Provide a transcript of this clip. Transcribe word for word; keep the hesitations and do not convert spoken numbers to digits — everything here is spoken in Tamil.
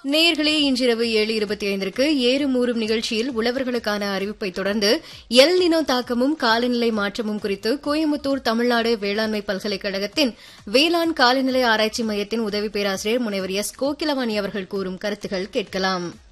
நேயர்களே, இன்றிரவு ஏழு இருபத்தி ஐந்திற்கு ஏறும் ஊறும் நிகழ்ச்சியில் உழவர்களுக்கான அறிவிப்பை தொடர்ந்து எல் நினோ தாக்கமும் காலநிலை மாற்றமும் குறித்து கோயம்புத்தூர் தமிழ்நாடு வேளாண்மை பல்கலைக்கழகத்தின் வேளாண் காலநிலை ஆராய்ச்சி மையத்தின் உதவி பேராசிரியர் முனைவர் எஸ் கோகிலவாணி அவர்கள் கூறும் கருத்துக்கள் கேட்கலாம்.